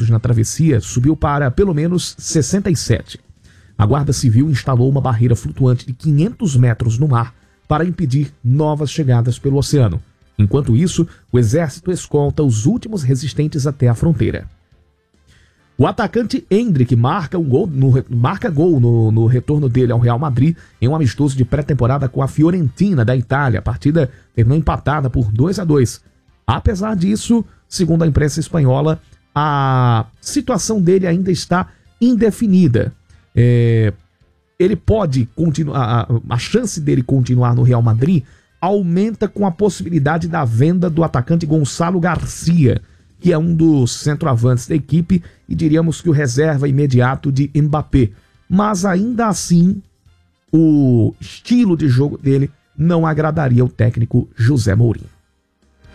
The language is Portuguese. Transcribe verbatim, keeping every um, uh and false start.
mortos na travessia subiu para pelo menos sessenta e sete. A Guarda Civil instalou uma barreira flutuante de quinhentos metros no mar para impedir novas chegadas pelo oceano. Enquanto isso, o Exército escolta os últimos resistentes até a fronteira. O atacante Endrick marca, um gol no, marca gol no, no retorno dele ao Real Madrid em um amistoso de pré-temporada com a Fiorentina da Itália. A partida terminou empatada por dois a dois. Apesar disso, segundo a imprensa espanhola, a situação dele ainda está indefinida. É, ele pode continuar, a, a chance dele continuar no Real Madrid aumenta com a possibilidade da venda do atacante Gonçalo Garcia, que é um dos centroavantes da equipe e diríamos que o reserva imediato de Mbappé. Mas ainda assim, o estilo de jogo dele não agradaria o técnico José Mourinho.